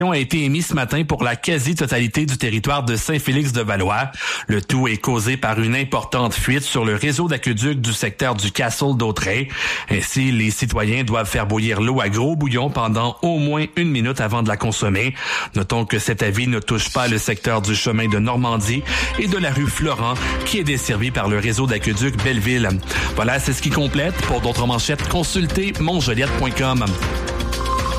a été émis ce matin pour la quasi-totalité du territoire de Saint-Félix-de-Valois. Le tout est causé par une importante fuite sur le réseau d'aqueduc du secteur du Castle d'Autray. Ainsi, les citoyens doivent faire bouillir l'eau à gros bouillon pendant au moins 1 minute avant de la consommer. Notons que cet avis ne touche pas le secteur du chemin de Normandie et de la rue Florent, qui est desservi par le réseau d'aqueduc Belleville. Voilà, c'est ce qui complète. Pour d'autres manchettes, consultez montjoliette.com.